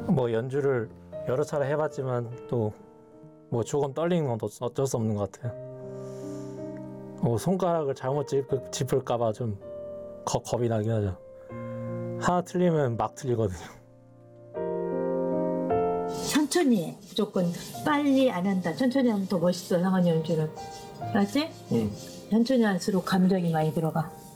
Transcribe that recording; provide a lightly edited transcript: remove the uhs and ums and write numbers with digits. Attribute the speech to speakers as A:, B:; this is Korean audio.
A: 뭐 연주를 여러 차례 해봤지만 또 뭐 조금 떨리는 건 어쩔 수 없는 것 같아요. 손가락을 잘못 짚을까봐 좀 겁이 나긴 하죠. 하나 틀리면 막 틀리거든요.
B: 천천히 해. 무조건 빨리 안 한다. 천천히 하면 더 멋있어, 상환이 연주는. 알았지?
C: 응.
B: 천천히 할수록 감정이 많이 들어가.